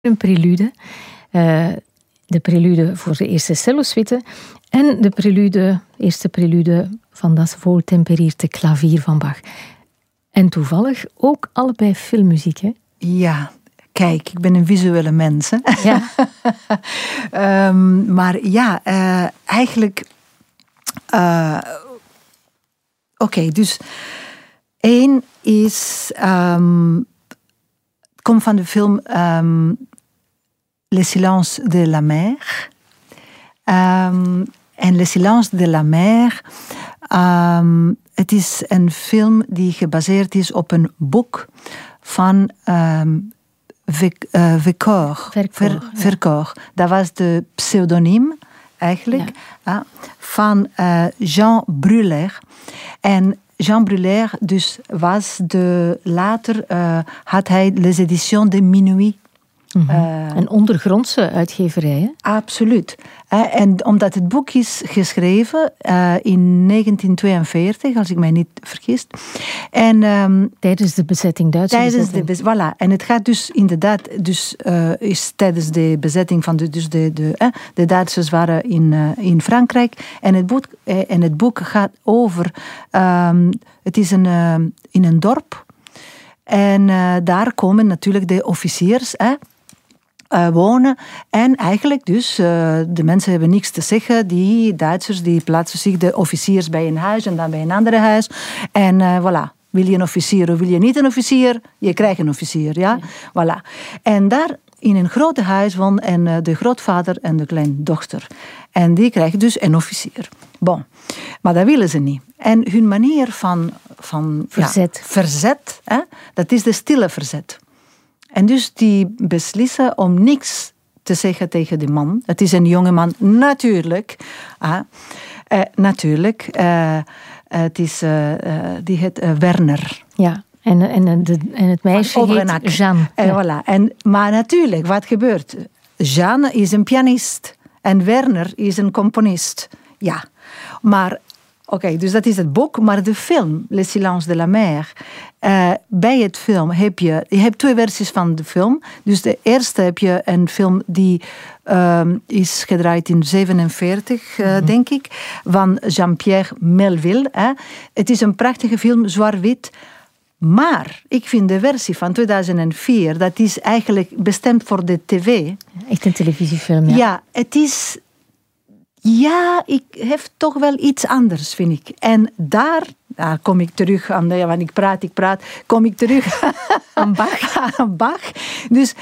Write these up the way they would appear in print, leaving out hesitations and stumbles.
een prelude. De prelude voor de eerste cellosuite en de eerste prelude van Das Wohltemperierte Klavier van Bach. En toevallig ook allebei filmmuziek, hè? Ja, kijk, ik ben een visuele mens, hè? Ja. Maar ja, eigenlijk... Oké, dus één is... het komt van de film Les Silences de la Mer. En Les Silences de la Mer... het is een film die gebaseerd is op een boek van Vercors. Dat was de pseudoniem eigenlijk van Jean Brulaire. En Jean Brulaire dus was later had hij Les Éditions de Minuit. Een ondergrondse uitgeverij, hè? Absoluut. En omdat het boek is geschreven in 1942, als ik mij niet vergis. En, tijdens de bezetting, Duitse bezetting. Voilà. En het gaat dus inderdaad, is tijdens de bezetting van de Duitsers waren in Frankrijk. En het boek gaat over, het is in een dorp. En daar komen natuurlijk de officiers wonen. En eigenlijk dus, de mensen hebben niks te zeggen. Die Duitsers die plaatsen zich de officiers bij een huis en dan bij een ander huis. En voilà. Wil je een officier of wil je niet een officier? Je krijgt een officier, ja? Voilà. En daar in een grote huis woont de grootvader en de kleindochter. En die krijgen dus een officier. Bon. Maar dat willen ze niet. En hun manier van verzet, dat is de stille verzet. En dus die beslissen om niks te zeggen tegen de man. Het is een jonge man, natuurlijk. Natuurlijk. Het is, die heet Werner. Ja, en het meisje heet Jeanne. Voilà. Maar natuurlijk, wat gebeurt? Jeanne is een pianist. En Werner is een componist. Ja, maar... Oké, dus dat is het boek, maar de film, Les Silences de la Mer. Bij het film je hebt twee versies van de film. Dus de eerste heb je een film die is gedraaid in 1947, denk ik, van Jean-Pierre Melville. Het is een prachtige film, zwart-wit. Maar ik vind de versie van 2004, dat is eigenlijk bestemd voor de tv. Echt een televisiefilm, ja. Ja, het is... Ja, ik heb toch wel iets anders, vind ik. En daar kom ik terug aan want ik praat, kom ik terug aan Bach. Aan Bach. Dus,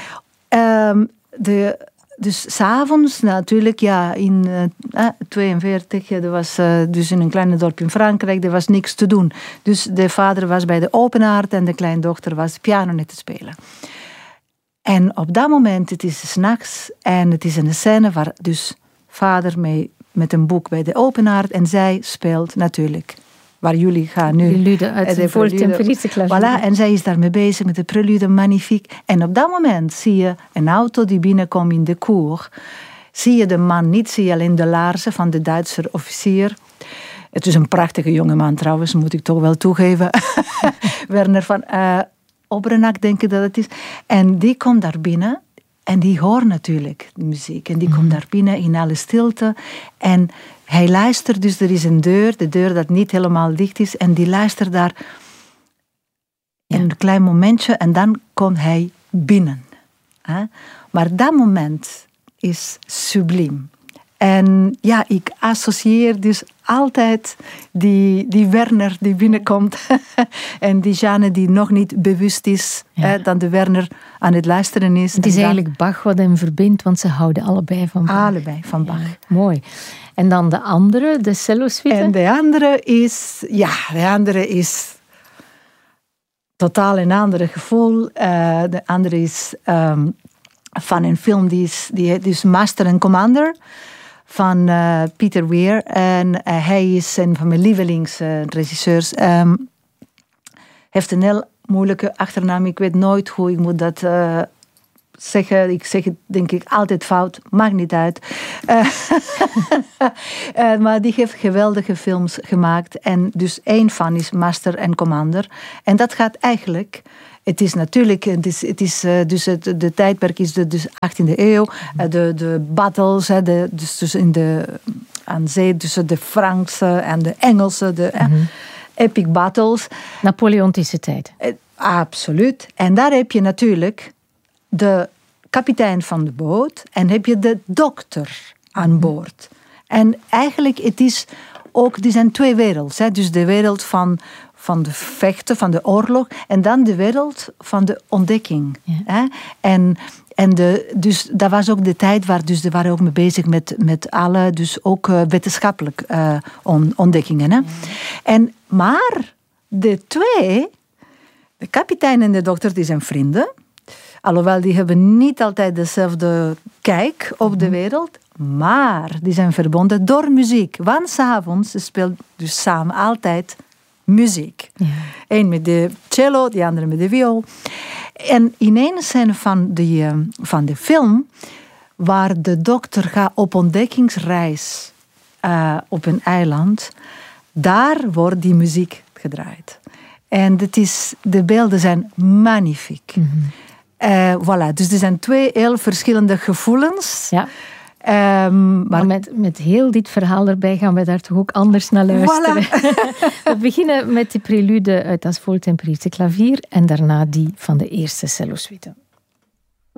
dus 's avonds natuurlijk, ja, in 1942, er was dus in een kleine dorp in Frankrijk, er was niks te doen. Dus de vader was bij de open haard en de kleindochter was piano net te spelen. En op dat moment, het is 's nachts en het is een scène waar dus vader met een boek bij de open haard en zij speelt natuurlijk, waar jullie gaan nu. Prelude uit de Wohltemperierte Klavier. Voilà, en zij is daarmee bezig met de prelude, magnifiek. En op dat moment zie je een auto die binnenkomt in de cour. Zie je de man niet, zie je alleen de laarzen van de Duitse officier. Het is een prachtige jonge man trouwens, moet ik toch wel toegeven. Werner van Obrenak, denk ik dat het is. En die komt daar binnen. En die hoort natuurlijk de muziek. En die komt daar binnen in alle stilte. En hij luistert, dus er is een deur. De deur dat niet helemaal dicht is. En die luistert daar een klein momentje. En dan komt hij binnen. Maar dat moment is subliem. En ja, ik associeer dus altijd die Werner die binnenkomt. En die Jeanne die nog niet bewust is. Dan de Werner aan het luisteren is. Het is eigenlijk Bach wat hem verbindt, want ze houden allebei van Bach. Allebei van Bach. Ja, mooi. En dan de andere, de cello-suite? En de andere is totaal een ander gevoel. De andere is van een film die heet dus Master and Commander. Van Peter Weir. En hij is een van mijn lievelingsregisseurs. Heeft een heel moeilijke achternaam. Ik weet nooit hoe ik moet dat zeggen. Ik zeg het denk ik altijd fout. Maakt niet uit. Maar die heeft geweldige films gemaakt. En dus één van is Master and Commander. En dat gaat eigenlijk het is natuurlijk, de tijdperk is de 18e eeuw, de battles, dus in aan zee tussen de Franse en de Engelse, epic battles. Napoleontische tijd. Absoluut. En daar heb je natuurlijk de kapitein van de boot en heb je de dokter aan boord. En eigenlijk, die zijn twee werelden. Dus de wereld van de vechten, van de oorlog, en dan de wereld van de ontdekking. Ja. Dus dat was ook de tijd waar ze waren ook mee bezig met alle, dus ook wetenschappelijk ontdekkingen. Hè. Ja. Maar de twee, de kapitein en de dokter, die zijn vrienden. Alhoewel, die hebben niet altijd dezelfde kijk op de wereld. Maar die zijn verbonden door muziek. Want 's avonds speelt dus samen altijd muziek. Ja. Eén met de cello, de andere met de viool. En in een scène van de film, waar de dokter gaat op ontdekkingsreis op een eiland, daar wordt die muziek gedraaid. En de beelden zijn magnifiek. Voilà, dus er zijn twee heel verschillende gevoelens. Ja. Maar met heel dit verhaal erbij gaan we daar toch ook anders naar luisteren. Voilà. We beginnen met de prelude uit Das Wohltemperierte Klavier en daarna die van de eerste cellosuite.